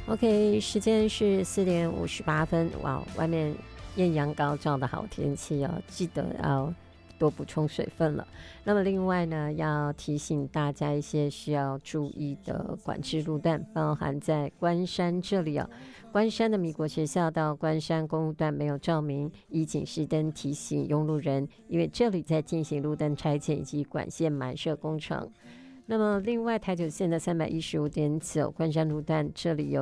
OK， 时间是4:58，哇，外面艳阳高照的好天气哦，记得要多补充水分了。那么另外呢，要提醒大家一些需要注意的管制路段，包含在关山这里哦，关山的米国学校到关山公路段没有照明，以警示灯提醒拥路人，因为这里在进行路灯拆迁以及管线埋设工程。那么另外台九线的315.9关山路段，这里有